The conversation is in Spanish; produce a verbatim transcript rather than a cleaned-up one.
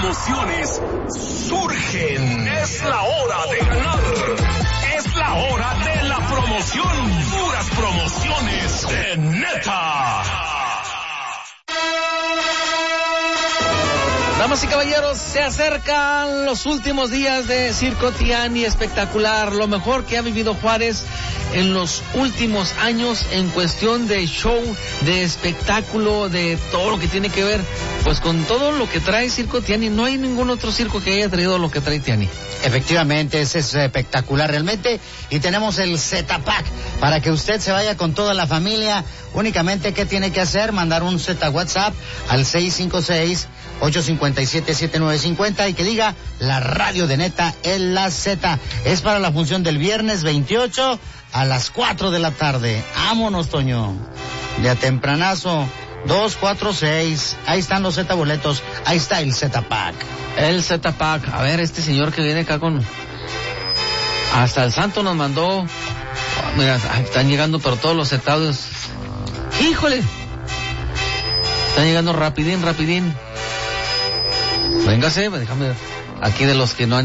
promociones surgen. Es la hora de ganar. Es la hora de la promoción. Puras promociones de neta. Damas y caballeros, se acercan los últimos días de Circo Tiani Espectacular, lo mejor que ha vivido Juárez en los últimos años en cuestión de show, de espectáculo, de todo lo que tiene que ver, pues con todo lo que trae Circo Tiani. No hay ningún otro circo que haya traído lo que trae Tiani. Efectivamente, ese es espectacular realmente, y tenemos el Z-Pack para que usted se vaya con toda la familia. Únicamente, ¿qué tiene que hacer? Mandar un Z WhatsApp al seis cinco seis, ocho cinco siete, siete nueve cinco cero y que diga la radio de neta en la Z. Es para la función del viernes veintiocho a las cuatro de la tarde. Vámonos, Toño. De a tempranazo. dos cuatro seis. Ahí están los Z boletos. Ahí está el Z-Pack. El Z-Pack. A ver, este señor que viene acá con... Hasta el santo nos mandó... Mira, están llegando pero todos los Z-Audios. ¡Híjole! Están llegando rapidín, rapidín. Véngase, déjame... Aquí de los que no han